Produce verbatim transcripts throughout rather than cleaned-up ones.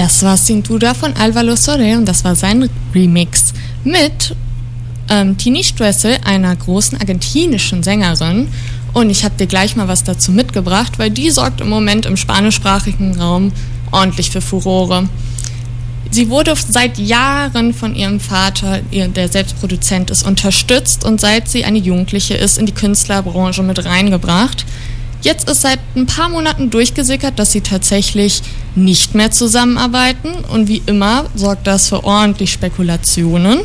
Das war Sin Duda von Álvaro Soler und das war sein Remix mit ähm, Tini Stoessel, einer großen argentinischen Sängerin. Und ich habe dir gleich mal was dazu mitgebracht, weil die sorgt im Moment im spanischsprachigen Raum ordentlich für Furore. Sie wurde seit Jahren von ihrem Vater, der selbst Produzent ist, unterstützt und seit sie eine Jugendliche ist, in die Künstlerbranche mit reingebracht. Jetzt ist seit ein paar Monaten durchgesickert, dass sie tatsächlich nicht mehr zusammenarbeiten und wie immer sorgt das für ordentlich Spekulationen.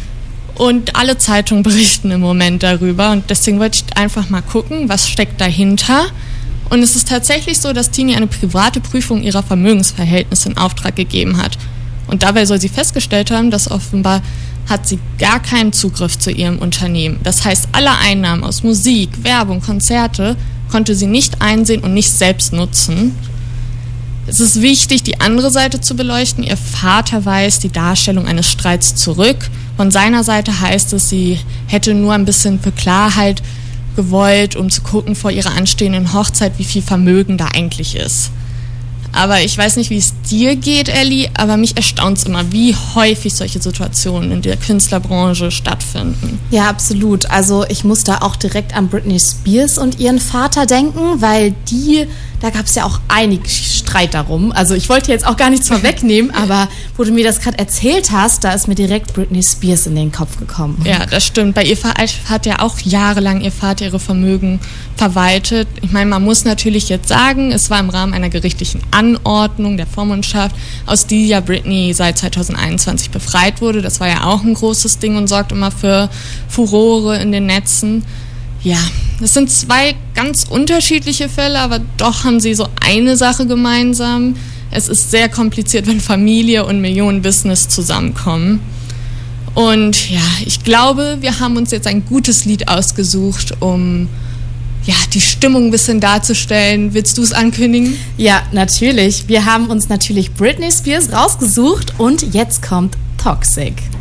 Und alle Zeitungen berichten im Moment darüber und deswegen wollte ich einfach mal gucken, was steckt dahinter. Und es ist tatsächlich so, dass Tini eine private Prüfung ihrer Vermögensverhältnisse in Auftrag gegeben hat. Und dabei soll sie festgestellt haben, dass offenbar hat sie gar keinen Zugriff zu ihrem Unternehmen. Das heißt, alle Einnahmen aus Musik, Werbung, Konzerte konnte sie nicht einsehen und nicht selbst nutzen. Es ist wichtig, die andere Seite zu beleuchten. Ihr Vater weist die Darstellung eines Streits zurück. Von seiner Seite heißt es, sie hätte nur ein bisschen für Klarheit gewollt, um zu gucken vor ihrer anstehenden Hochzeit, wie viel Vermögen da eigentlich ist. Aber ich weiß nicht, wie es dir geht, Elli, aber mich erstaunt es immer, wie häufig solche Situationen in der Künstlerbranche stattfinden. Ja, absolut. Also ich muss da auch direkt an Britney Spears und ihren Vater denken, weil die, da gab es ja auch einig Streit darum. Also ich wollte jetzt auch gar nichts vorwegnehmen, aber wo du mir das gerade erzählt hast, da ist mir direkt Britney Spears in den Kopf gekommen. Ja, das stimmt. Bei ihr hat ja auch jahrelang ihr Vater ihre Vermögen verwaltet. Ich meine, man muss natürlich jetzt sagen, es war im Rahmen einer gerichtlichen Anordnung der Vormundschaft, aus die ja Britney seit zweitausendeinundzwanzig befreit wurde. Das war ja auch ein großes Ding und sorgt immer für Furore in den Netzen. Ja, das sind zwei ganz unterschiedliche Fälle, aber doch haben sie so eine Sache gemeinsam. Es ist sehr kompliziert, wenn Familie und Millionenbusiness zusammenkommen. Und ja, ich glaube, wir haben uns jetzt ein gutes Lied ausgesucht, um ja, die Stimmung ein bisschen darzustellen. Willst du es ankündigen? Ja, natürlich. Wir haben uns natürlich Britney Spears rausgesucht und jetzt kommt Toxic.